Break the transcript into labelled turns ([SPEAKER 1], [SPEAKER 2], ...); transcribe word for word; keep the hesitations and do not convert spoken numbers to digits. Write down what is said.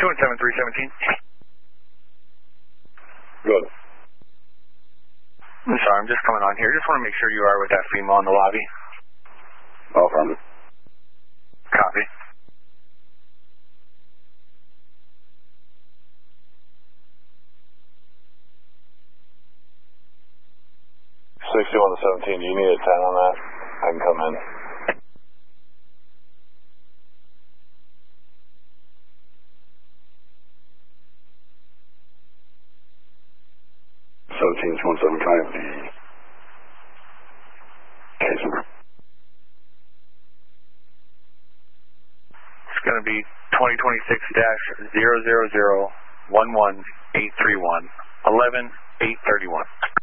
[SPEAKER 1] two one seven three seventeen.
[SPEAKER 2] Good.
[SPEAKER 1] I'm sorry, I'm just coming on here. Just want to make sure you are with that female in the lobby.
[SPEAKER 2] Affirmative.
[SPEAKER 1] Copy.
[SPEAKER 2] sixty-one to seventeen, do you need a ten on that? I can come in. seventeen to one seven, can I have the case number?
[SPEAKER 1] It's going to be twenty twenty-six dash zero zero zero one one eight three one eleven eight thirty-one.